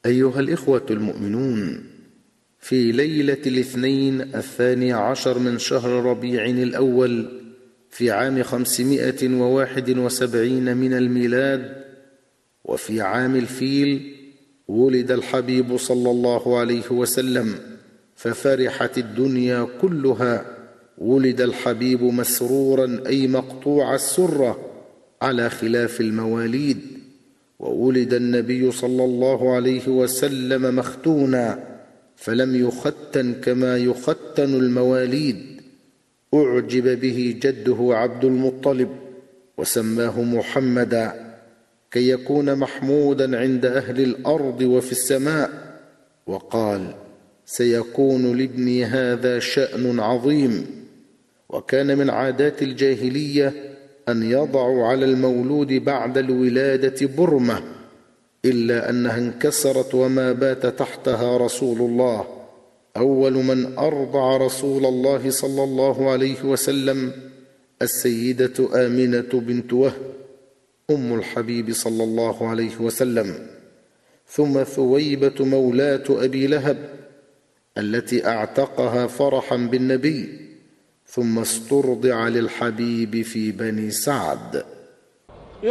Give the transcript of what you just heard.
أيها الإخوة المؤمنون، في ليلة الاثنين 12 من شهر ربيع الأول في عام 571 من الميلاد، وفي عام الفيل، ولد الحبيب صلى الله عليه وسلم، ففرحت الدنيا كلها. ولد الحبيب مسرورا أي مقطوع السرة على خلاف المواليد، وولد النبي صلى الله عليه وسلم مختونا فلم يختن كما يختن المواليد. أعجب به جده عبد المطلب وسماه محمدا كي يكون محمودا عند أهل الأرض وفي السماء، وقال: سيكون لابني هذا شأن عظيم. وكان من عادات الجاهلية أن يضعوا على المولود بعد الولادة برمة، إلا أنها انكسرت وما بات تحتها رسول الله. أول من أرضع رسول الله صلى الله عليه وسلم السيدة آمنة بنت وهب أم الحبيب صلى الله عليه وسلم، ثم ثويبة مولاة أبي لهب التي أعتقها فرحا بالنبي، ثم استرضع للحبيب في بني سعد.